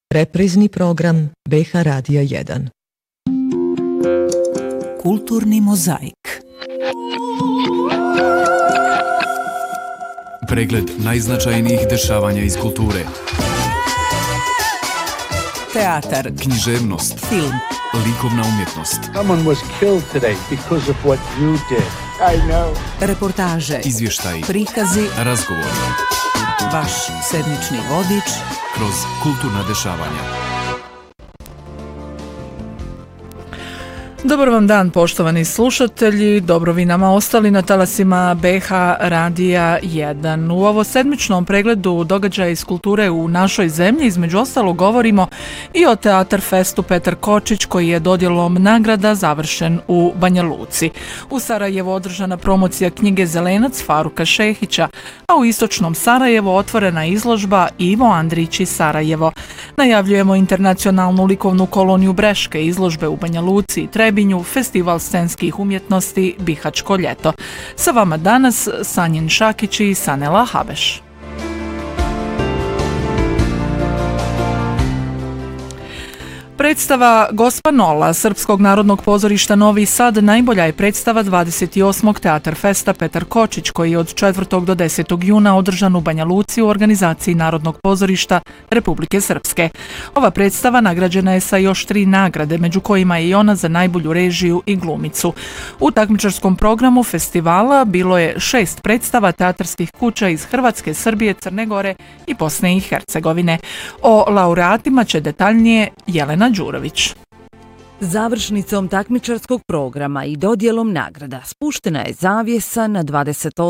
Reprizni program BH Radija 1. Kulturni mozaik. Pregled najznačajnijih dešavanja iz kulture. Teatar, Književnost, film, likovna umjetnost, Someone was killed today because of what you did. I know. reportaže, izvještaj, prikazi, razgovori vaš sedmični vodič. kroz kulturna dešavanja. Dobar vam dan, poštovani slušatelji, dobro vi nama ostali na talasima BH Radija 1. U ovo sedmičnom pregledu događaja iz kulture u našoj zemlji između ostalog govorimo i o Teatar festu Petar Kočić koji je dodjelom nagrada završen u Banja Luci. U Sarajevu održana promocija knjige Zelenac Faruka Šehića, a u istočnom Sarajevu otvorena izložba Ivo Andrić iz Sarajevo. Najavljujemo internacionalnu likovnu koloniju Breške, izložbe u Banja Luci i Trebinju, festival scenskih umjetnosti Bihaćko ljeto. Sa vama danas Sanjin Šakić i Sanela Habeš. Predstava Gospa Nola Srpskog narodnog pozorišta Novi Sad najbolja je predstava 28. Teatar festa Petar Kočić koji je od 4. do 10. juna održan u Banja Luci u organizaciji Narodnog pozorišta Republike Srpske. Ova predstava nagrađena je sa još 3 nagrade, među kojima je i ona za najbolju režiju i glumicu. U takmičarskom programu festivala bilo je 6 predstava teatarskih kuća iz Hrvatske, Srbije, Crne Gore i Bosne i Hercegovine. O laureatima će detaljnije Jelena Đurović. Završnicom takmičarskog programa i dodjelom nagrada spuštena je zavjesa na 28.